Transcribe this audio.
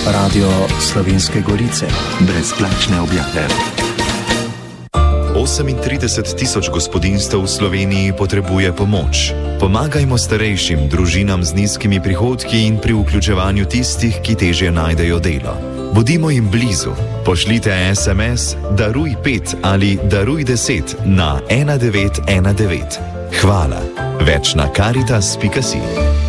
Radio Slovenske Gorice. Brezplačne objave. 38 tisoč gospodinjstev v Sloveniji potrebuje pomoč. Pomagajmo starejšim, družinam z nizkimi prihodki in pri vključevanju tistih, ki težje najdejo delo. Bodimo jim blizu. Pošljite SMS Daruj 5 ali Daruj 10 na 1919. Hvala. Več na karitas.si.